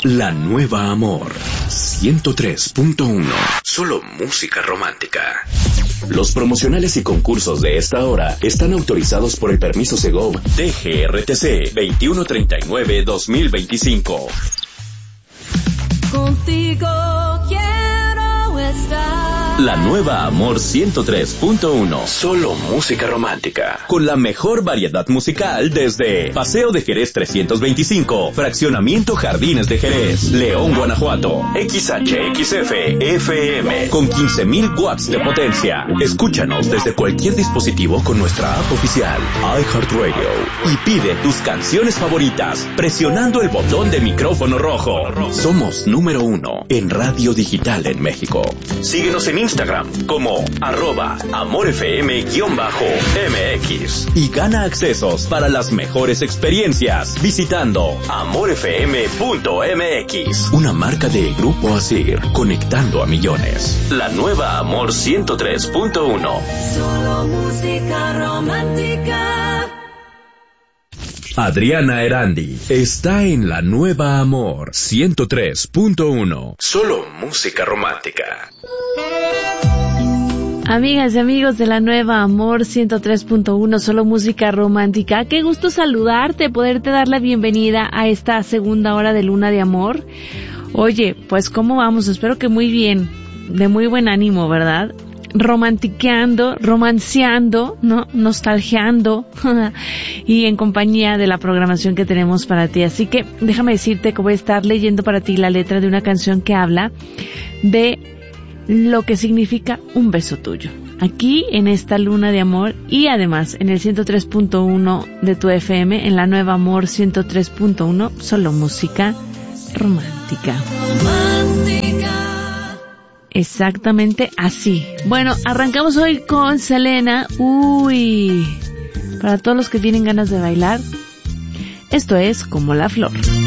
La Nueva Amor 103.1. Solo música romántica. Los promocionales y concursos de esta hora están autorizados por el permiso Segov DGRTC 2139-2025. Contigo quiero estar. La Nueva Amor 103.1. Solo música romántica. Con la mejor variedad musical desde Paseo de Jerez 325, Fraccionamiento Jardines de Jerez, León, Guanajuato. XHXF FM con 15,000 watts de potencia. Escúchanos desde cualquier dispositivo con nuestra app oficial iHeartRadio y pide tus canciones favoritas presionando el botón de micrófono rojo. Somos número 1 en radio digital en México. Síguenos en Instagram como @amorfm_mx y gana accesos para las mejores experiencias visitando amorfm.mx. Una marca de Grupo Asir, conectando a millones. La Nueva Amor 103.1. Solo música romántica. Adriana Erandi está en La Nueva Amor 103.1. Solo música romántica. Amigas y amigos de La Nueva Amor 103.1, solo música romántica. Qué gusto saludarte, poderte dar la bienvenida a esta segunda hora de Luna de Amor. Oye, pues ¿cómo vamos? Espero que muy bien, de muy buen ánimo, ¿verdad? Romantiqueando, romanceando, ¿no? Nostalgiando y en compañía de la programación que tenemos para ti. Así que déjame decirte que voy a estar leyendo para ti la letra de una canción que habla de lo que significa un beso tuyo. Aquí en esta Luna de Amor y además en el 103.1 de tu FM, en La Nueva Amor 103.1, solo música romántica. Exactamente así. Bueno, arrancamos hoy con Selena. Uy, para todos los que tienen ganas de bailar, esto es Como la Flor.